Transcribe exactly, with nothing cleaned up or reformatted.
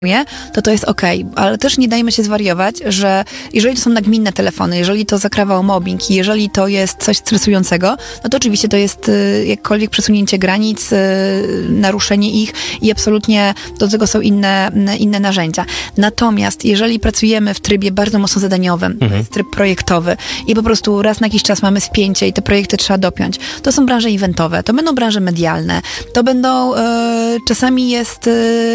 to to jest okej, ale też nie dajmy się zwariować, że jeżeli to są nagminne telefony, jeżeli to zakrawa o mobbing i jeżeli to jest coś stresującego, no to oczywiście to jest y, jakkolwiek przesunięcie granic, y, naruszenie ich i absolutnie do tego są inne, inne narzędzia. Natomiast jeżeli pracujemy w trybie bardzo mocno zadaniowym, mhm. to jest tryb projektowy i po prostu raz na jakiś czas mamy spięcie i te projekty trzeba dopiąć, to są branże eventowe, to będą branże medialne, to będą, y, czasami jest y,